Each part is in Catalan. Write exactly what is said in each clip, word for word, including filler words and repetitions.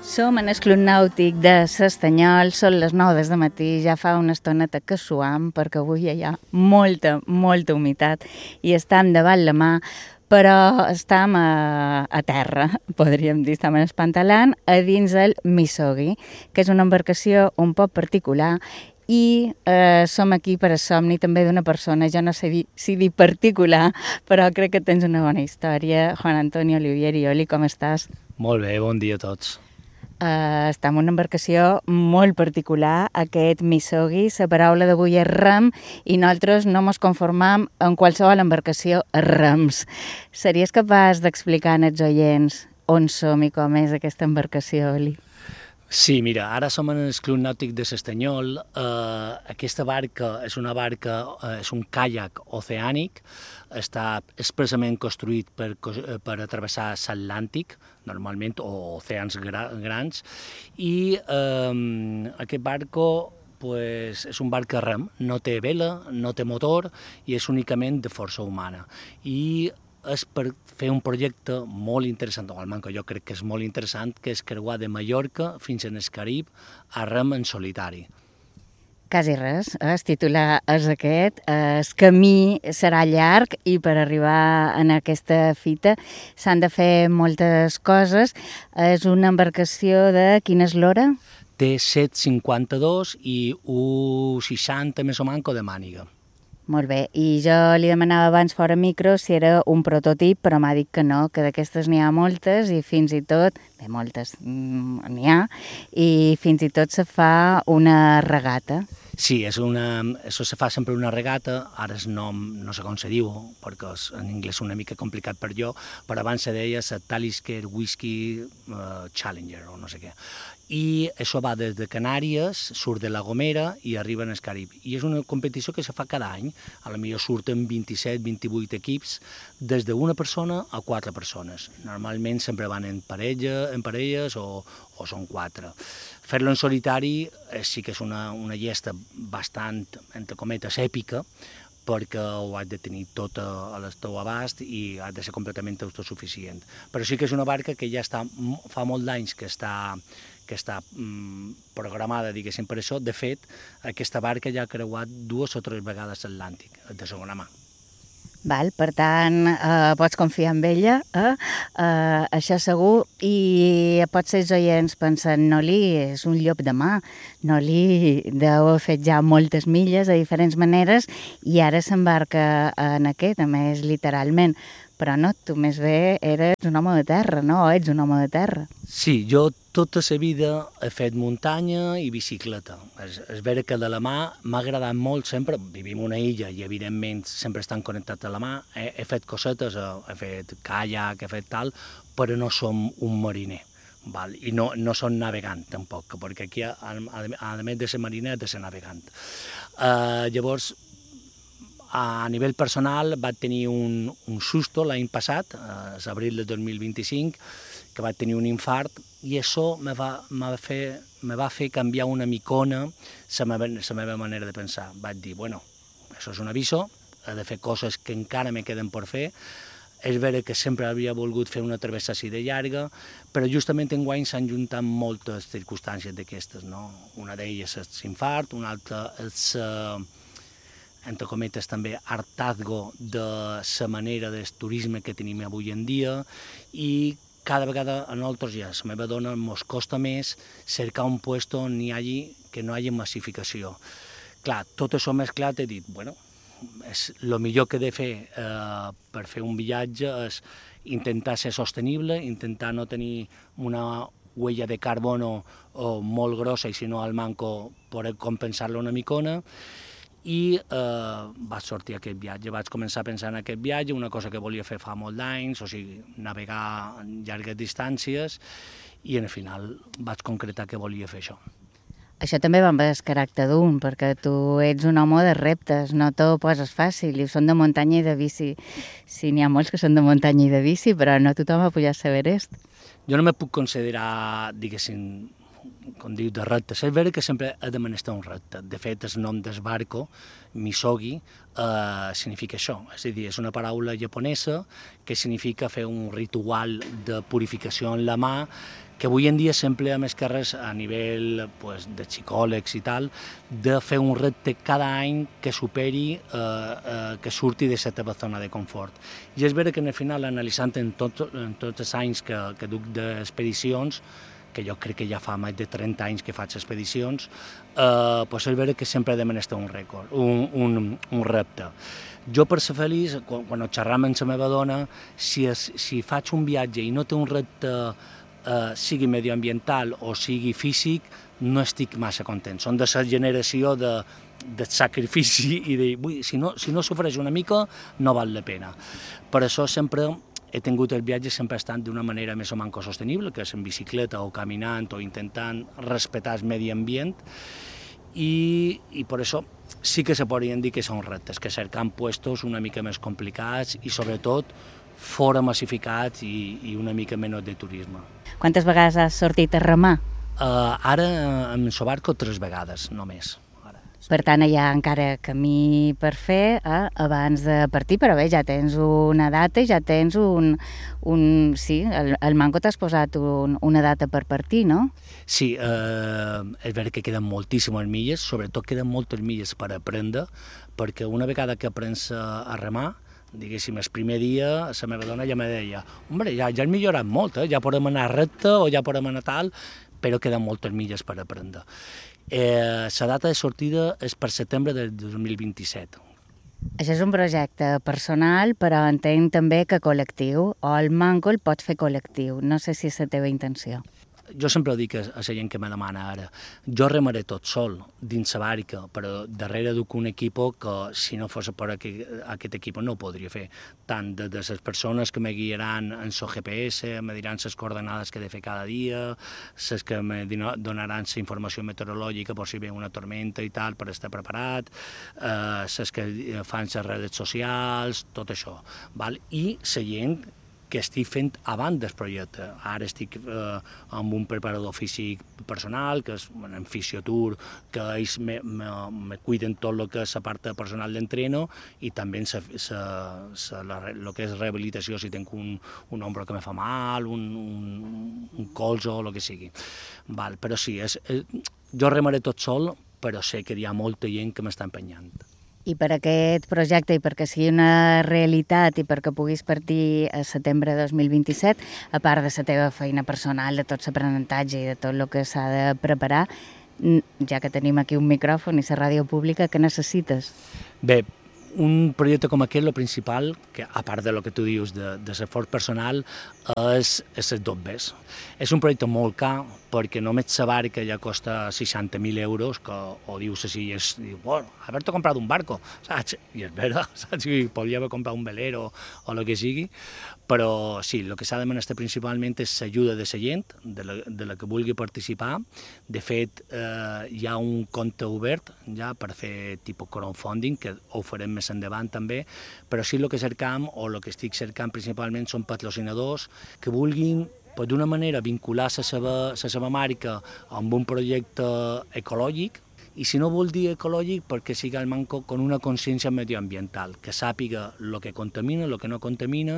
Som en el Club Nàutic de s'Estanyol, són les nou del matí, ja fa una estoneta que suam, perquè avui hi ha molta, molta humitat i estem davant la mà, però estem a, a terra, podríem dir, estem en Espantalant, a dins el Misogui, que és una embarcació un poc particular, i eh, som aquí per a somni també d'una persona, jo no sé dir, si dir particular, però crec que tens una bona història. Juan Antonio Olivieri, Oli, com estàs? Molt bé, bon dia a tots. Uh, està en una embarcació molt particular, aquest Misogui. La paraula d'avui és rem i nosaltres no ens conformam en qualsevol embarcació a rems. Series capaç d'explicar als oients on som i com és aquesta embarcació, Oli? Sí, mira, ara som en el Club Nàutic de l'Estanyol. Uh, aquesta barca és una barca, uh, és un caiac oceànic, està expressament construït per, per atravessar l'Atlàntic, normalment, o oceans gra grans, i eh, aquest barco pues, és un barc a rem, no té vela, no té motor i és únicament de força humana. I és per fer un projecte molt interessant, o almenys jo crec que és molt interessant, que és creuar de Mallorca fins en el Carib a rem en solitari. Quasi res, eh? El titular és aquest, el camí serà llarg i per arribar a aquesta fita s'han de fer moltes coses. És una embarcació de quina és l'hora? Té set coma cinquanta-dos i un coma seixanta més o manco de màniga. Molt bé, i jo li demanava abans fora micro si era un prototip, però m'ha dit que no, que d'aquestes n'hi ha moltes i fins i tot, bé, moltes n'hi ha, i fins i tot se fa una regata. Sí, és una, això se fa sempre una regata, ara el nom no sé com se diu, perquè és, en anglès és una mica complicat per jo, però abans se deia la Talisker Whisky uh, Challenger o no sé què. I això va des de Canàries, surt de La Gomera i arriba al Carib. I és una competició que se fa cada any, a la millor surten vint-i-set vint-i-vuit equips, des d'una persona a quatre persones. Normalment sempre van en parella, en parelles o, o són quatre. Fer-lo en solitari eh, sí que és una, una llesta bastant, entre cometes, èpica, perquè ho has de tenir tot a el teu abast i has de ser completament autosuficient. Però sí que és una barca que ja està, fa molt d'anys que està, que està mm, programada, diguéssim, per això. De fet, aquesta barca ja ha creuat dues o tres vegades l'Atlàntic, de segona mà. Val, per tant, eh, pots confiar en ella, eh? Eh, això segur, i potser els oients pensen, Noli és un llop de mà, Noli deu haver fet ja moltes milles de diferents maneres i ara s'embarca en aquest, a més literalment, però no, tu més bé eres un home de terra, no? O ets un home de terra. Sí, jo tota la vida he fet muntanya i bicicleta. És, és vera que de la mà m'ha agradat molt sempre, vivim en una illa i evidentment sempre estan connectats a la mà, he, he fet cosetes, he fet caiac, he fet tal, però no som un mariner. Val? I no, no som navegant tampoc, perquè aquí a, a, a més de ser mariner has de ser navegant. Uh, llavors, a nivell personal vaig tenir un, un susto l'any passat, a l'abril de dos mil vint-i-cinc, que vaig tenir un infart i això me va, me va, fer, me va fer canviar una micona la meva, la meva manera de pensar. Vaig dir, bueno, això és un aviso, he de fer coses que encara me queden per fer. És vera que sempre havia volgut fer una travessa així de llarga, però justament enguany s'han juntat moltes circumstàncies d'aquestes, no? Una d'elles és l'infart, una altra és uh, entre cometes també hartazgo de la manera del turisme que tenim avui en dia i cada vegada a nosaltres ja, la meva dona, ens costa més cercar un lloc on hi hagi, que no hi hagi massificació. Clar, tot això mesclat he dit, bueno, és el millor que he de fer eh, per fer un viatge és intentar ser sostenible, intentar no tenir una huella de carbono o molt grossa i si no al manco poder compensar-la una micona. I eh, vaig sortir aquest viatge, vaig començar a pensar en aquest viatge, una cosa que volia fer fa molt d'anys, o sigui, navegar en llargues distàncies, i al final vaig concretar que volia fer això. Això també va amb el caràcter d'un, perquè tu ets un home de reptes, no t'ho poses fàcil, i són de muntanya i de bici. Sí, n'hi ha molts que són de muntanya i de bici, però no tothom ha pujat a l'Everest. Jo no me puc considerar, diguéssim, com diu, de repte. És vera que sempre ha de menester un repte. De fet, el nom del barco, misogi, eh, significa això. És a dir, és una paraula japonesa que significa fer un ritual de purificació en la mà, que avui en dia s'emplea més que res a nivell pues, de psicòlegs i tal, de fer un repte cada any que superi, eh, eh, que surti de la teva zona de confort. I és vera que al final, analitzant en, tot, en tots els anys que, que duc d'expedicions, que jo crec que ja fa més de trenta anys que faig expedicions, eh, pues és vera que sempre he de menester un rècord, un, un, un repte. Jo, per ser feliç, quan, quan xerram amb la meva dona, si, es, si faig un viatge i no té un repte Uh, sigui medioambiental o sigui físic, no estic massa content. Són de la generació de, de sacrifici i de, ui, si no, si no sofreix una mica, no val la pena. Per això sempre he tingut el viatge sempre estant d'una manera més o manco sostenible, que és en bicicleta o caminant o intentant respectar el medi ambient, i, i per això sí que se podrien dir que són reptes, que cercant puestos una mica més complicats i sobretot fora massificats i, i una mica menys de turisme. Quantes vegades has sortit a remar? Uh, ara, amb el barco, tres vegades, només. Ara. Per tant, hi ha encara camí per fer eh, abans de partir, però bé, ja tens una data i ja tens un... un sí, el, el Manco t'has posat un, una data per partir, no? Sí, eh, és vera que queden moltíssimes milles, sobretot queden moltes milles per aprendre, perquè una vegada que aprens a, a remar, diguéssim, el primer dia la meva dona ja me deia «Hombre, ja, ja has millorat molt, eh? Ja podem anar recte o ja podem anar tal», però queden moltes milles per aprendre. Eh, la data de sortida és per setembre del dos mil vint-i-set. Això és un projecte personal, però entenc també que col·lectiu, o el Manco el pots fer col·lectiu. No sé si és la teva intenció. Jo sempre ho dic a la gent que me demana ara, jo remaré tot sol dins la barca, però darrere duc un equip que si no fos per aquest, aquest equip no ho podria fer, tant de, de les persones que me guiaran en el G P S, me diran les coordenades que he de fer cada dia, les que me donaran la informació meteorològica per si ve una tormenta i tal, per estar preparat, eh, les que fan les redes socials, tot això, val? I la gent que estic fent abans del projecte. Ara estic eh, amb un preparador físic personal, que és en Fisiotour, que ells me, me, me cuiden tot el que és la part personal d'entreno i també el que és rehabilitació, si tinc un, un ombro que me fa mal, un, un, un colze o el que sigui. Val, però sí, és, és, jo remaré tot sol, però sé que hi ha molta gent que m'està empenyant. I per aquest projecte i perquè sigui una realitat i perquè puguis partir a setembre de dos mil vint-i-set, a part de la teva feina personal, de tot l'aprenentatge i de tot el que s'ha de preparar, ja que tenim aquí un micròfon i la ràdio pública, què necessites? Bé, un projecte com aquest, el principal, que a part de lo que tu dius de, de l'esforç personal, és, és els dobbers. És un projecte molt car, perquè només la barca ja costa seixanta mil euros, que o dius així, és, diu, bueno, haver-te comprat un barco, saps? I és vera, saps? I podria haver comprat un velero o el que sigui, però sí, el que s'ha de menester principalment és l'ajuda de la gent, de la, de la que vulgui participar. De fet, eh, hi ha un compte obert ja per fer tipus crowdfunding, que ho farem més endavant també, però sí el que cercam, o el que estic cercant principalment, són patrocinadors que vulguin per d'una manera vincular la seva, la seva marca amb un projecte ecològic, i si no vol dir ecològic, perquè sigui el Manco con una consciència medioambiental, que sàpiga el que contamina, el que no contamina,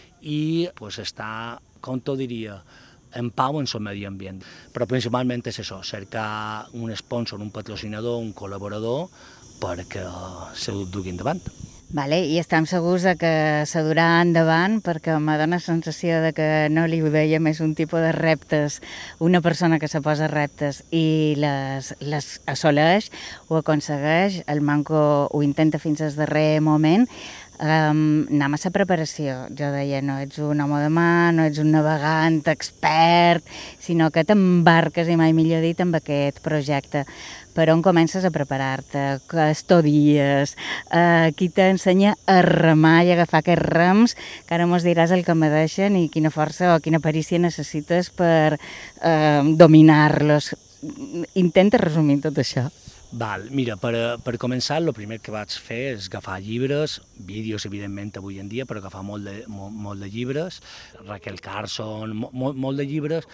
i pues, està, com t'ho diria, en pau en el medi ambient. Però principalment és això, cercar un sponsor, un patrocinador, un col·laborador, perquè se ho dugui endavant. Vale, i estem segurs de que se durà endavant, perquè me dóna la sensació de que no li ho dèiem, és un tipus de reptes, una persona que se posa reptes i les, les assoleix, ho aconsegueix, el Manco ho intenta fins al darrer moment. Um, anem a la preparació. Jo deia, no ets un home de mà, no ets un navegant expert, sinó que t'embarques, i mai millor dit, amb aquest projecte. Per on comences a preparar-te? Què estudies? Uh, qui t'ensenya a remar i a agafar aquests rems? Que ara mos diràs el que me deixen i quina força o quina perícia necessites per uh, dominar-los. Intenta resumir tot això. Val, mira, per, per començar, el primer que vaig fer és agafar llibres, vídeos, evidentment, avui en dia, però agafar molt de, molt, molt de llibres, Raquel Carson, molt, molt de llibres,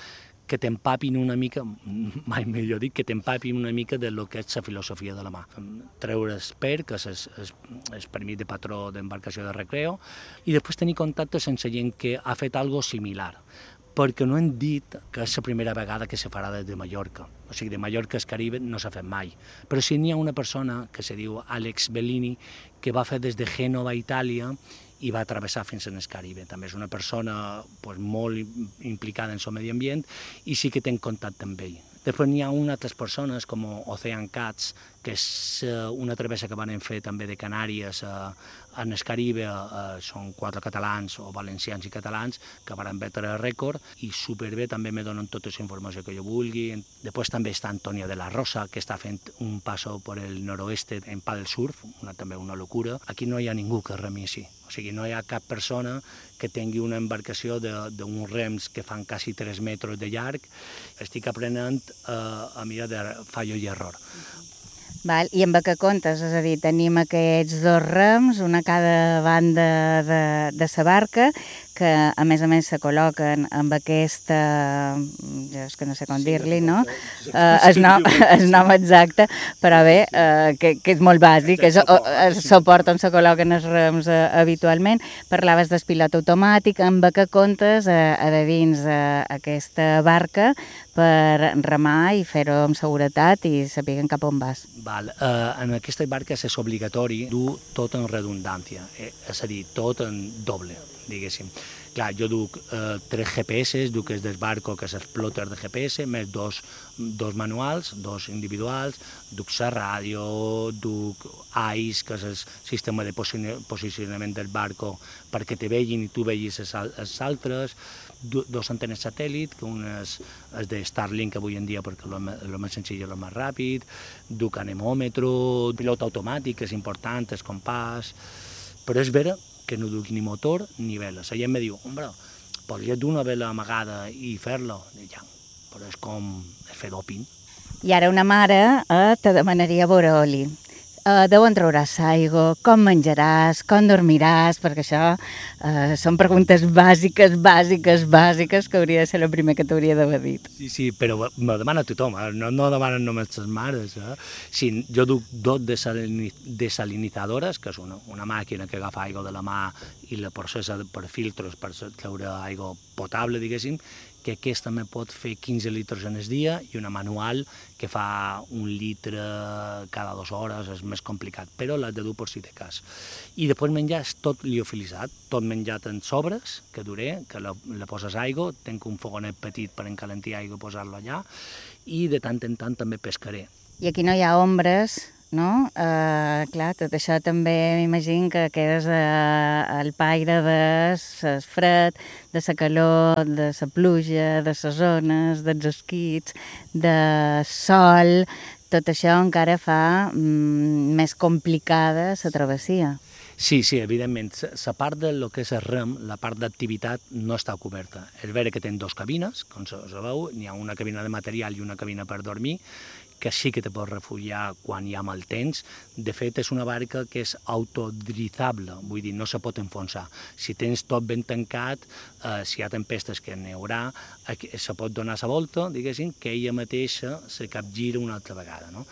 que t'empapin una mica, mai millor dit, que t'empapin una mica de lo que és la filosofia de la mà. Treure el PER, que és el, el permís de patró d'embarcació de recreo, i després tenir contacte sense gent que ha fet algo similar, perquè no hem dit que és la primera vegada que se farà des de Mallorca. O sigui, de Mallorca al Caribe no s'ha fet mai. Però sí n'hi ha una persona que se diu Àlex Bellini, que va fer des de Gènova, Itàlia, i va travessar fins al Caribe. També és una persona pues, molt implicada en el medi ambient i sí que tenc contacte amb ell. Després n'hi ha unes altres persones com Ocean Cats, que és una travessa que van fer també de Canàries en el Caribe, són quatre catalans o valencians i catalans que van batre rècord i superbé, també me donen tota la informació que jo vulgui. Després també està Antonio de la Rosa, que està fent un passo per el noroeste en paddle surf, una, també una locura. Aquí no hi ha ningú que remi així, o sigui, no hi ha cap persona que tingui una embarcació d'uns rems que fan quasi tres metres de llarg. Estic aprenent a mirar de fallo i error. Val, i amb què comptes? És a dir, tenim aquests dos rems, una a cada banda de, de la barca, que a més a més se col·loquen amb aquesta, jo és que no sé com dir-li, no? Uh, el, nom, el nom exacte, però bé, uh, que, que és molt bàsic, que es suport on se col·loquen els rems uh, habitualment. Parlaves del pilot automàtic, amb què comptes uh, a de dins uh, aquesta barca per remar i fer-ho amb seguretat i saber cap on vas. Val. Uh, en aquestes barques és obligatori dur tot en redundància, eh? És a dir, tot en doble, diguéssim. Clar, jo duc eh, tres G P S, duc el del barco, que és el plotter de G P S, més dos, dos manuals, dos individuals, duc la ràdio, duc A I S, que és el sistema de posicionament del barco perquè te vegin i tu vegis els altres, dos antenes satèl·lit, que un és, és de Starlink avui en dia perquè és el més senzill i el més ràpid, duc anemòmetre, pilot automàtic, que és important, el compàs, però és vera que no duc ni motor ni vela. La gent me diu, hombre, podries dur una vela amagada i fer-la? Ja, però és com fer doping. I ara una mare eh, te demanaria veure oli. Uh, d'on trauràs aigua, com menjaràs, com dormiràs, perquè això uh, són preguntes bàsiques, bàsiques, bàsiques, que hauria de ser el primer que t'hauria d'haver dit. Sí, sí, però me demana tothom, eh? no, no demanen només les mares. Eh? Sí, jo duc dos desalinitzadores, que és una, una màquina que agafa aigua de la mà i la processa per filtros per treure aigua potable, diguéssim, que aquesta me pot fer quinze litres en el dia, i una manual que fa un litre cada dues hores, és més complicat, però l'has de dur per si té cas. I després menjar és tot liofilitzat, tot menjat en sobres, que duré, que la, la poses aigua, tenc un fogonet petit per encalentir aigua i posar-lo allà, i de tant en tant també pescaré. I aquí no hi ha ombres, no? Uh, clar, tot això també m'imagino que quedes uh, al paire del fred, de la calor, de la pluja, de les zones, dels esquits, de sol. Tot això encara fa mm, més complicada la travessia. Sí, sí, evidentment. La part de lo que és el rem, la part d'activitat, no està coberta. És vera que ten dues cabines, com se veu, n'hi ha una cabina de material i una cabina per dormir, que sí que te pots refugiar quan hi ha mal temps. De fet, és una barca que és autodritzable, vull dir, no se pot enfonsar. Si tens tot ben tancat, eh, si hi ha tempestes que n'hi haurà, se pot donar la volta, diguéssim, que ella mateixa se capgira una altra vegada, no?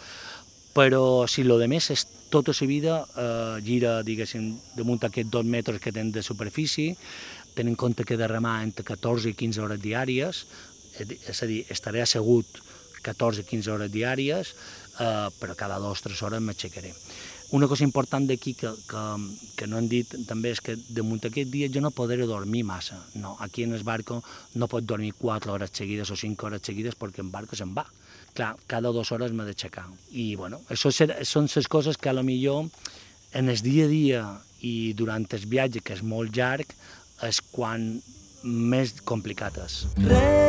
Però si lo de més és tota la vida eh, gira, diguéssim, damunt aquests dos metres que tenen de superfície, tenint en compte que he de remar entre catorze i quinze hores diàries, és a dir, estaré assegut catorze a quinze hores diàries, eh, però cada dues o tres hores m'aixecaré. Una cosa important d'aquí que, que, que no hem dit també és que damunt aquest dia jo no podré dormir massa. No, aquí en el barco no pot dormir quatre hores seguides o cinc hores seguides perquè el barco se'n va. Clar, cada dues hores m'he d'aixecar. I, bueno, això són les coses que a lo millor en el dia a dia i durant el viatge, que és molt llarg, és quan més complicat és.